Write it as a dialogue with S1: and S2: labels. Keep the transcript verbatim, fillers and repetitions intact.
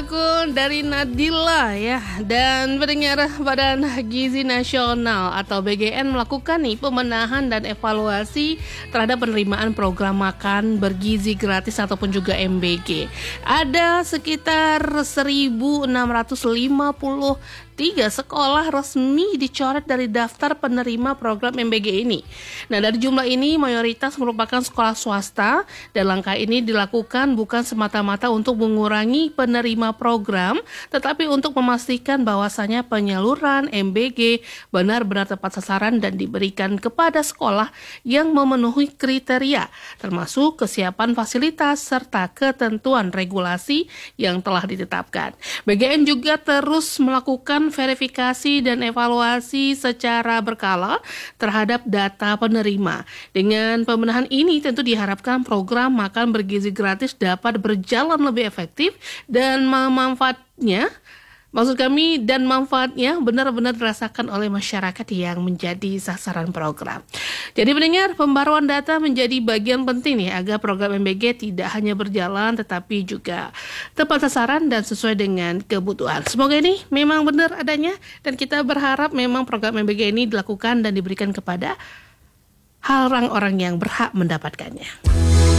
S1: lagu dari Nadila ya. Dan pendengar Badan Gizi Nasional atau B G N melakukan nih pemenahan dan evaluasi terhadap penerimaan program makan bergizi gratis ataupun juga M B G. Ada sekitar seribu enam ratus lima puluh tiga sekolah resmi dicoret dari daftar penerima program M B G ini. Nah, dari jumlah ini mayoritas merupakan sekolah swasta dan langkah ini dilakukan bukan semata-mata untuk mengurangi penerima program, tetapi untuk memastikan bahwasannya penyaluran M B G benar-benar tepat sasaran dan diberikan kepada sekolah yang memenuhi kriteria, termasuk kesiapan fasilitas serta ketentuan regulasi yang telah ditetapkan. B G N juga terus melakukan verifikasi dan evaluasi secara berkala terhadap data penerima. Dengan pemenahan ini tentu diharapkan program makan bergizi gratis dapat berjalan lebih efektif dan manfaatnya Maksud kami dan manfaatnya benar-benar dirasakan oleh masyarakat yang menjadi sasaran program. Jadi pendengar, pembaruan data menjadi bagian penting nih agar program M B G tidak hanya berjalan tetapi juga tepat sasaran dan sesuai dengan kebutuhan. Semoga ini memang benar adanya dan kita berharap memang program M B G ini dilakukan dan diberikan kepada orang-orang yang berhak mendapatkannya.